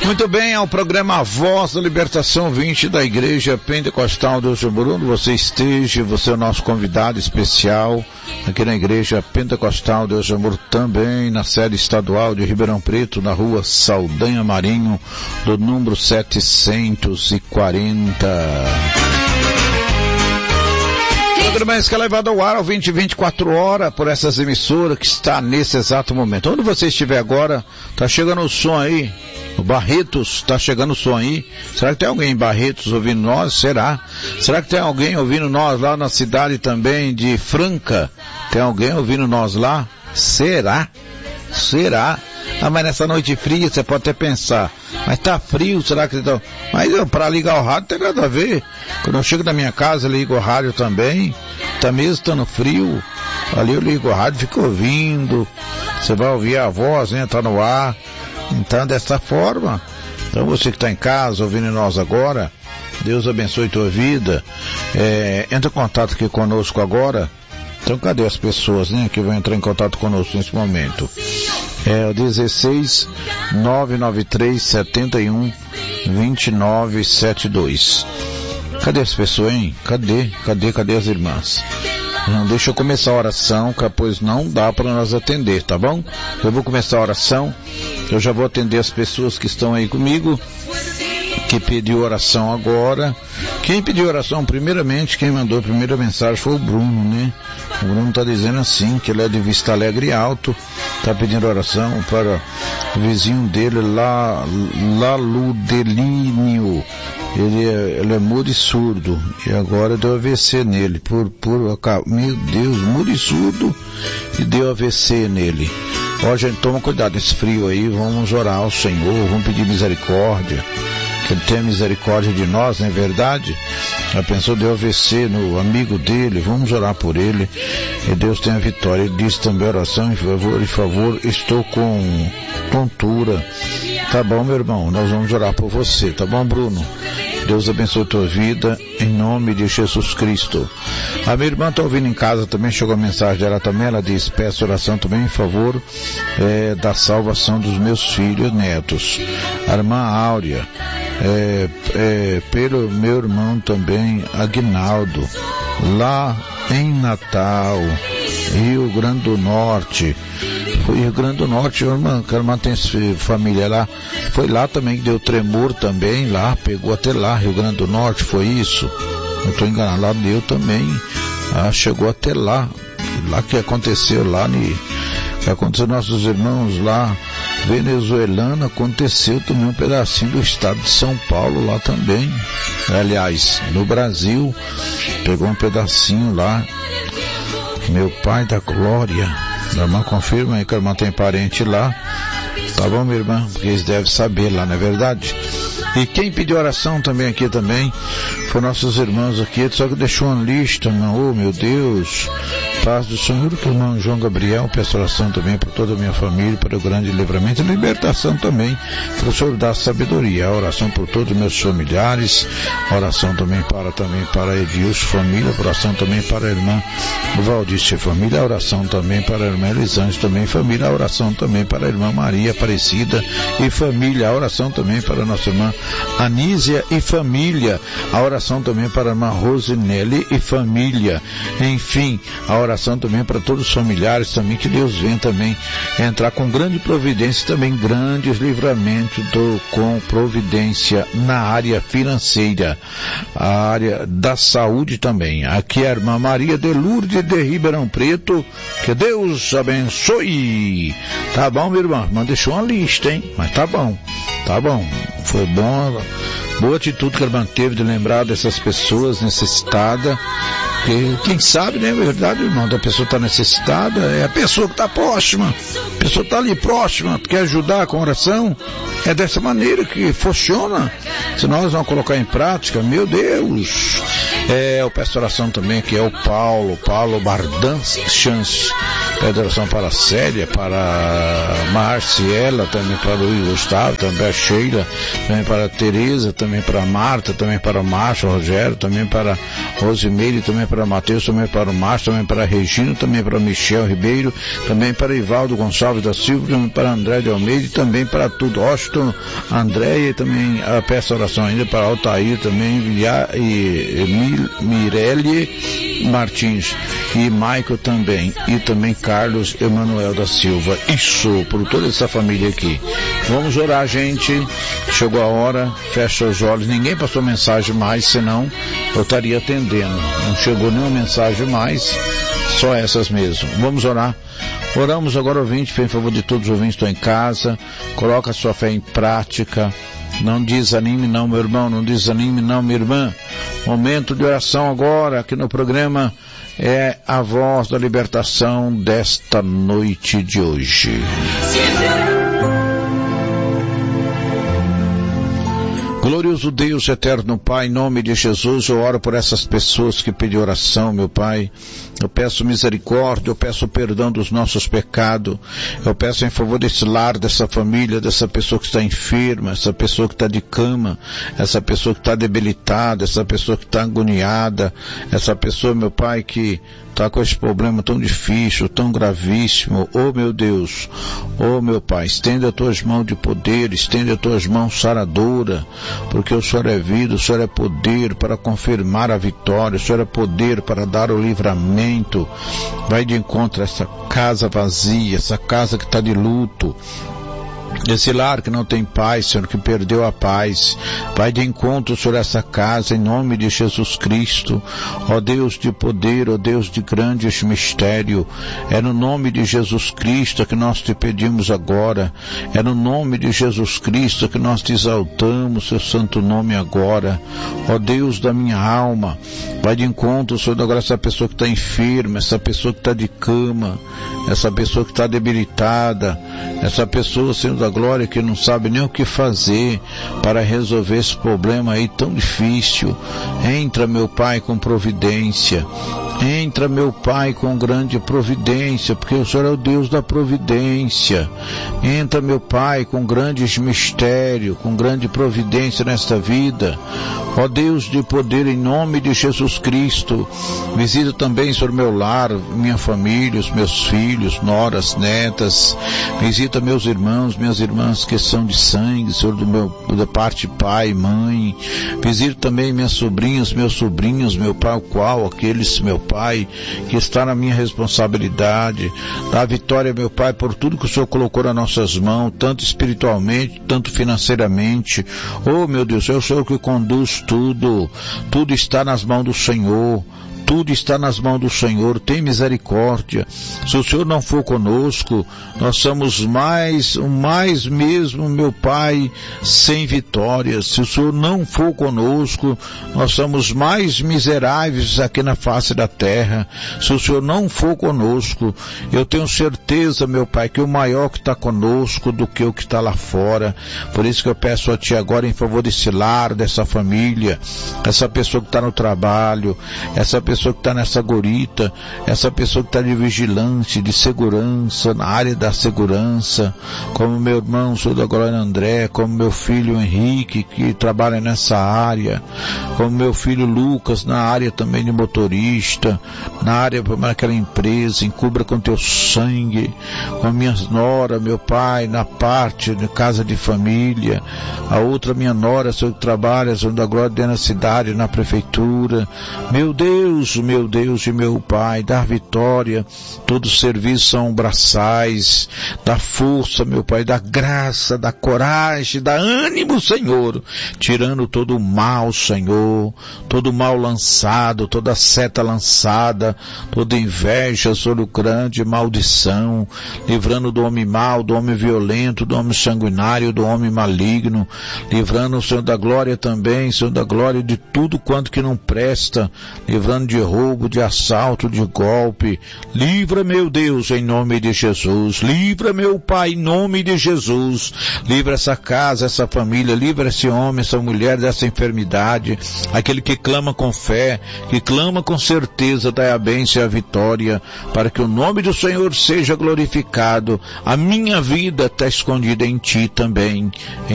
Muito bem, ao programa Voz da Libertação 20 da Igreja Pentecostal Deus de Hamburgo, onde você esteja, você é o nosso convidado especial aqui na Igreja Pentecostal Deus de Hamburgo, também na sede estadual de Ribeirão Preto, na rua Saldanha Marinho, do número 740. O programa que é levado ao ar ao 24 horas por essas emissoras que está nesse exato momento. Onde você estiver agora, tá chegando o som aí. O Barretos, tá chegando o som aí. Será que tem alguém em Barretos ouvindo nós? Será? Será que tem alguém ouvindo nós lá na cidade também de Franca? Tem alguém ouvindo nós lá? Será? Será? Ah, mas nessa noite fria você pode até pensar, mas tá frio, será que tá... Mas para ligar o rádio tem nada a ver. Quando eu chego na minha casa, eu ligo o rádio também, tá mesmo estando frio, ali eu ligo o rádio, fico ouvindo, você vai ouvir a voz, né, tá no ar. Então, dessa forma, então você que está em casa ouvindo nós agora, Deus abençoe tua vida. Entra em contato aqui conosco agora. Então, cadê as pessoas, né, que vão entrar em contato conosco nesse momento? O 16 993 71 29 72. Cadê as pessoas, hein? Cadê as irmãs? Não, deixa eu começar a oração, pois não dá para nós atender, tá bom? Eu vou começar a oração, eu já vou atender as pessoas que estão aí comigo, que pediu oração agora. Quem pediu oração, primeiramente, quem mandou a primeira mensagem foi o Bruno, né? O Bruno está dizendo assim, que ele é de Vista Alegre Alto, está pedindo oração para o vizinho dele, Laludelínio. Ele é mudo e surdo, e agora deu AVC nele, meu Deus, mudo e surdo, e deu AVC nele. Ó, gente, toma cuidado desse frio aí, vamos orar ao Senhor, vamos pedir misericórdia, que Ele tenha misericórdia de nós, não é verdade? A pessoa deu AVC no amigo dele, vamos orar por ele, e Deus tenha vitória. Ele disse também oração, em favor, estou com tontura. Tá bom, meu irmão, nós vamos orar por você, tá bom, Bruno? Deus abençoe a tua vida, em nome de Jesus Cristo. A minha irmã está ouvindo em casa também, chegou a mensagem dela também, ela diz, peço oração também em favor da salvação dos meus filhos e netos. A irmã Áurea, pelo meu irmão também, Aguinaldo, lá em Natal, Rio Grande do Norte. Rio Grande do Norte, a irmã tem família lá, foi lá também que deu tremor também, lá, pegou até lá, Rio Grande do Norte, foi isso? Eu estou enganado, lá deu também, chegou até lá que aconteceu lá, que aconteceu nossos irmãos lá, venezuelana, aconteceu também um pedacinho do estado de São Paulo lá também, aliás, no Brasil, pegou um pedacinho lá, meu Pai da Glória. A irmã confirma aí que a irmã tem parente lá. Tá bom, minha irmã? Porque eles devem saber lá, não é verdade? E quem pediu oração também aqui também foram nossos irmãos aqui, só que deixou uma lista, irmão. Oh, meu Deus, paz do Senhor, que o irmão João Gabriel, peço oração também por toda a minha família, para o grande livramento e libertação também, para o Senhor dar sabedoria. A oração por todos os meus familiares, a oração também para Edilson, família, a oração também para a irmã Valdice, família, a oração também para a irmã Elisângela, também família, a oração também para a irmã Maria Aparecida e família, a oração também para a nossa irmã Anísia e família, a oração também para a irmã Rosinelli e família, enfim, a oração também para todos os familiares também, que Deus venha também entrar com grande providência, também grandes livramentos com providência na área financeira, a área da saúde também. Aqui é a irmã Maria de Lourdes de Ribeirão Preto, que Deus abençoe. Tá bom, meu irmão? Mas deixou uma lista, hein? Mas tá bom, foi bom, boa atitude que a irmã teve de lembrar dessas pessoas necessitadas, que quem sabe, né, é verdade, irmão, da pessoa está necessitada, é a pessoa que está próxima, a pessoa está ali próxima, quer ajudar com oração, é dessa maneira que funciona. Se nós vamos colocar em prática, meu Deus, eu peço oração também, que é o Paulo Bardan Chance, pede oração para a Célia, para a Marciela, também para o Luiz Gustavo, também a Sheila, também para a Tereza, também para a Marta, também para o Márcio, o Rogério, também para a Rosimeire, também para o Matheus, também para o Márcio, também para a Regina, também para o Michel Ribeiro, também para Ivaldo Gonçalves da Silva, também para André de Almeida, e também para tudo, Washington Santo André, e também peço oração ainda para Altair também, e Mirelle Martins, e Maico também, e também Carlos Emanuel da Silva. Isso, por toda essa família aqui. Vamos orar, gente. Chegou a hora, fecha os olhos. Ninguém passou mensagem mais, senão eu estaria atendendo. Não chegou nenhuma mensagem mais, só essas mesmo. Vamos orar. Oramos agora, ouvinte, em favor de todos os ouvintes que estão em casa. Coloca a sua fé em prática. Não desanime não, meu irmão, não desanime não, minha irmã. Momento de oração agora, aqui no programa, é a voz da libertação desta noite de hoje. Glorioso Deus, eterno Pai, em nome de Jesus, eu oro por essas pessoas que pedem oração, meu Pai. Eu peço misericórdia, eu peço perdão dos nossos pecados. Eu peço em favor desse lar, dessa família, dessa pessoa que está enferma, essa pessoa que está de cama, essa pessoa que está debilitada, essa pessoa que está agoniada, essa pessoa, meu Pai, que está com esse problema tão difícil, tão gravíssimo. Oh meu Deus, oh meu Pai, estende as tuas mãos de poder, estende as tuas mãos saradoras, porque o Senhor é vida, o Senhor é poder para confirmar a vitória, o Senhor é poder para dar o livramento. Vai de encontro a essa casa vazia, essa casa que está de luto, esse lar que não tem paz, Senhor, que perdeu a paz. Vai de encontro, Senhor, a essa casa, em nome de Jesus Cristo. Ó Deus de poder, ó Deus de grandes mistério, é no nome de Jesus Cristo que nós te pedimos agora. É no nome de Jesus Cristo que nós te exaltamos, seu santo nome agora. Ó Deus da minha alma, vai de encontro, Senhor, agora essa pessoa que está enferma, essa pessoa que está de cama, essa pessoa que está debilitada, essa pessoa, Senhor da glória, que não sabe nem o que fazer para resolver esse problema aí tão difícil. Entra, meu Pai, com providência. Entra, meu Pai, com grande providência, porque o Senhor é o Deus da providência. Entra, meu Pai, com grandes mistérios, com grande providência nesta vida. Ó Deus de poder, em nome de Jesus Cristo, visita também, Senhor, meu lar, minha família, os meus filhos, noras, netas. Visita meus irmãos, minhas irmãs que são de sangue, Senhor, da parte pai, mãe. Visita também minhas sobrinhas, meus sobrinhos, meu Pai, o qual aqueles, meu Pai, que está na minha responsabilidade. Dá vitória, meu Pai, por tudo que o Senhor colocou nas nossas mãos, tanto espiritualmente, tanto financeiramente. Oh, meu Deus, é o Senhor que conduz tudo. Tudo está nas mãos do Senhor. Tudo está nas mãos do Senhor. Tem misericórdia. Se o Senhor não for conosco, nós somos mais mesmo, meu Pai, sem vitória. Se o Senhor não for conosco, nós somos mais miseráveis aqui na face da terra. Se o Senhor não for conosco, eu tenho certeza, meu Pai, que o maior que está conosco do que o que está lá fora. Por isso que eu peço a Ti agora em favor desse lar, dessa família, essa pessoa que está no trabalho, essa pessoa que está nessa gorita, essa pessoa que está de vigilância, de segurança, na área da segurança, como meu irmão, sou da Glória André, como meu filho Henrique, que trabalha nessa área, como meu filho Lucas, na área também de motorista, na área daquela empresa, encubra com teu sangue, com minha nora, meu Pai, na parte de casa de família, a outra minha nora, Senhor, que trabalha, Senhor da Glória, dentro da cidade, na prefeitura. Meu Deus e meu Pai, dá vitória. Todos os serviços são braçais. Dá força, meu Pai, dá graça, dá coragem, dá ânimo, Senhor, tirando todo o mal, Senhor, todo o mal lançado, toda seta lançada, toda inveja, Senhor, grande maldição, livrando do homem mau, do homem violento, do homem sanguinário, do homem maligno, livrando, Senhor da glória também, Senhor da glória, de tudo quanto que não presta, livrando de roubo, de assalto, de golpe. Livra, meu Deus, em nome de Jesus. Livra, meu Pai, em nome de Jesus. Livra essa casa, essa família. Livra esse homem, essa mulher dessa enfermidade. Aquele que clama com fé, que clama com certeza, dai a bênção e a vitória, para que o nome do Senhor seja glorificado. A minha vida está escondida em Ti também.